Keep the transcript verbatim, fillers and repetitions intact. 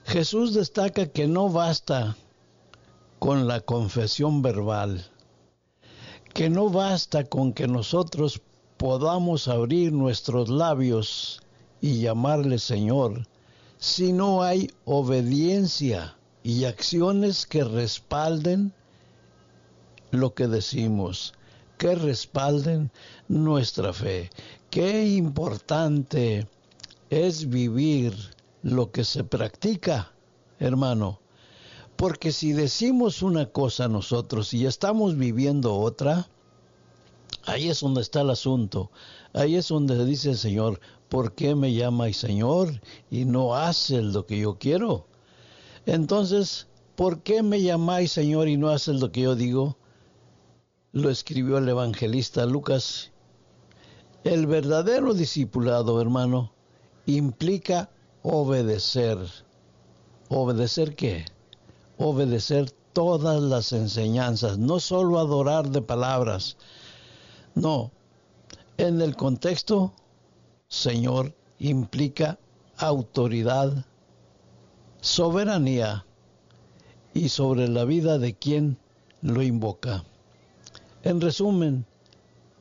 Jesús destaca que no basta con la confesión verbal, que no basta con que nosotros podamos abrir nuestros labios y llamarle Señor, si no hay obediencia y acciones que respalden lo que decimos, que respalden nuestra fe. Qué importante es vivir lo que se practica, hermano. Porque si decimos una cosa nosotros y estamos viviendo otra, ahí es donde está el asunto. Ahí es donde dice el Señor, ¿por qué me llamáis Señor y no haces lo que yo quiero? Entonces, ¿por qué me llamáis Señor y no haces lo que yo digo? Lo escribió el evangelista Lucas. El verdadero discipulado, hermano, implica obedecer. ¿Obedecer qué? Obedecer todas las enseñanzas, no solo adorar de palabras. No, en el contexto, Señor implica autoridad, soberanía y sobre la vida de quien lo invoca. En resumen,